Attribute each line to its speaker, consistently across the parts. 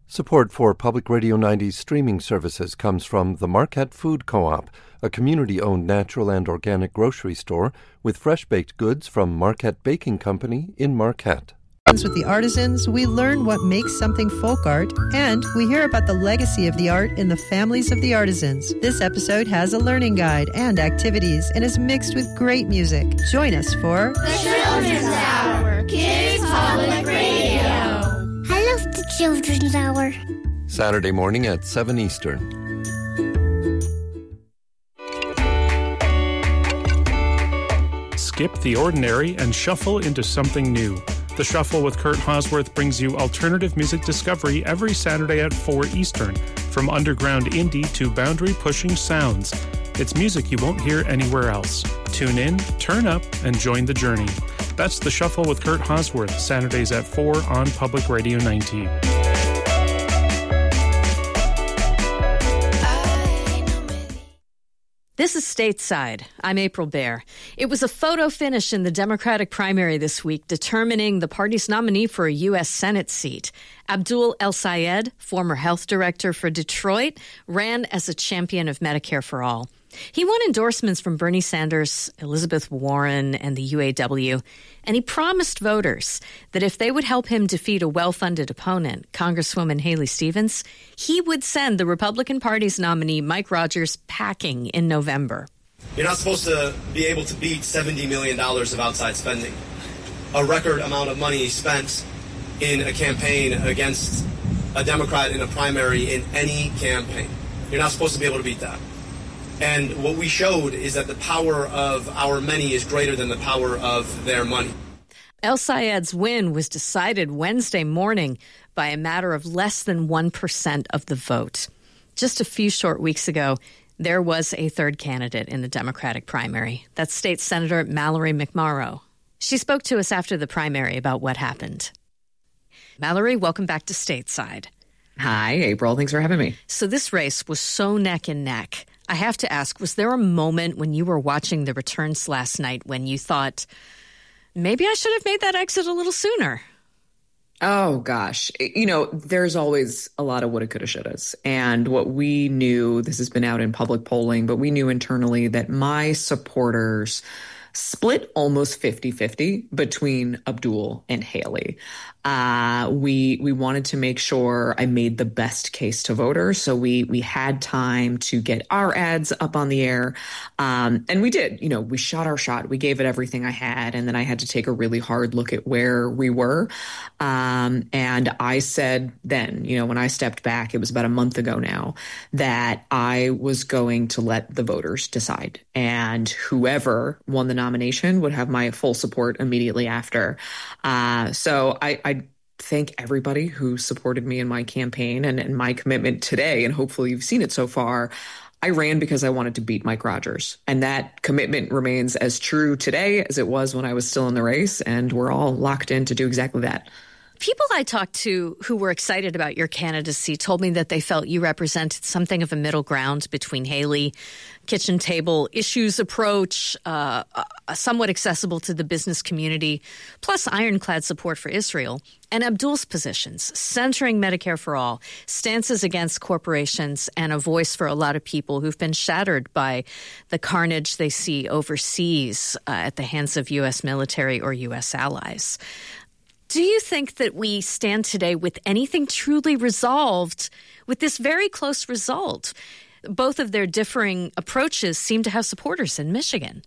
Speaker 1: Support for Public Radio 90's streaming services comes from the Marquette Food Co-op, a community-owned natural and organic grocery store with fresh-baked goods from Marquette Baking Company in Marquette.
Speaker 2: With the artisans, we learn what makes something folk art, and we hear about the legacy of the art in the families of the artisans. This episode has a learning guide and activities and is mixed with great music. Join us for
Speaker 3: The Children's Hour, Kids Public Radio.
Speaker 4: I love the Children's Hour.
Speaker 1: Saturday morning at 7 Eastern.
Speaker 5: Skip the ordinary and shuffle into something new. The Shuffle with Kurt Hosworth brings you alternative music discovery every Saturday at 4 Eastern, from underground indie to boundary-pushing sounds. It's music you won't hear anywhere else. Tune in, turn up, and join the journey. That's The Shuffle with Kurt Hosworth, Saturdays at 4 on Public Radio 90.
Speaker 6: This is Stateside. I'm April Baer. It was a photo finish in the Democratic primary this week, determining the party's nominee for a U.S. Senate seat. Abdul El-Sayed, former health director for Detroit, ran as a champion of Medicare for All. He won endorsements from Bernie Sanders, Elizabeth Warren, and the UAW, and he promised voters that if they would help him defeat a well-funded opponent, Congresswoman Haley Stevens, he would send the Republican Party's nominee, Mike Rogers, packing in November.
Speaker 7: You're not supposed to be able to beat $70 million of outside spending, a record amount of money spent in a campaign against a Democrat in a primary in any campaign. You're not supposed to be able to beat that. And what we showed is that the power of our many is greater than the power of their money.
Speaker 6: El-Sayed's win was decided Wednesday morning by a matter of less than 1% of the vote. Just a few short weeks ago, there was a third candidate in the Democratic primary. That's State Senator Mallory McMorrow. She spoke to us after the primary about what happened. Mallory, welcome back to Stateside.
Speaker 8: Hi, April. Thanks for having me.
Speaker 6: So this race was so neck and neck. I have to ask, was there a moment when you were watching the returns last night when you thought, maybe I should have made that exit a little sooner?
Speaker 8: Oh, gosh. You know, there's always a lot of woulda, coulda, shouldas. And what we knew, this has been out in public polling, but we knew internally that my supporters split almost 50-50 between Abdul and Haley. We wanted to make sure I made the best case to voters. So we had time to get our ads up on the air. And we did, we shot our shot. We gave it everything I had. And then I had to take a really hard look at where we were. And I said then, when I stepped back, it was about a month ago now, that I was going to let the voters decide. And whoever won the nomination would have my full support immediately after. So I thank everybody who supported me in my campaign and my commitment today. And hopefully you've seen it so far. I ran because I wanted to beat Mike Rogers. And that commitment remains as true today as it was when I was still in the race. And we're all locked in to do exactly that.
Speaker 6: People I talked to who were excited about your candidacy told me that they felt you represented something of a middle ground between Haley, kitchen table issues approach, somewhat accessible to the business community, plus ironclad support for Israel, and Abdul's positions, centering Medicare for All, stances against corporations, and a voice for a lot of people who've been shattered by the carnage they see overseas at the hands of U.S. military or U.S. allies. Do you think that we stand today with anything truly resolved with this very close result? Both of their differing approaches seem to have supporters in Michigan.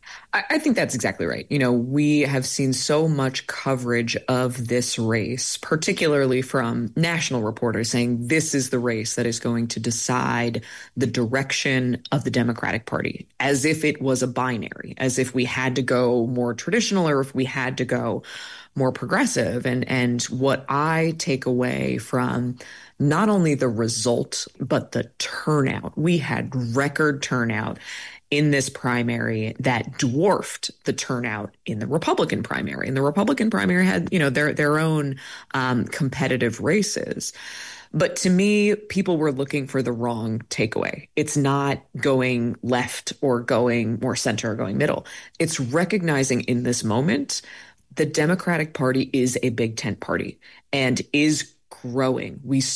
Speaker 8: I think that's exactly right. We have seen so much coverage of this race, particularly from national reporters saying this is the race that is going to decide the direction of the Democratic Party, as if it was a binary, as if we had to go more traditional or if we had to go more progressive. And what I take away from not only the result, but the turnout. We had record turnout in this primary that dwarfed the turnout in the Republican primary. And the Republican primary had, their own competitive races. But to me, people were looking for the wrong takeaway. It's not going left or going more center or going middle. It's recognizing in this moment the Democratic Party is a big tent party and is growing. We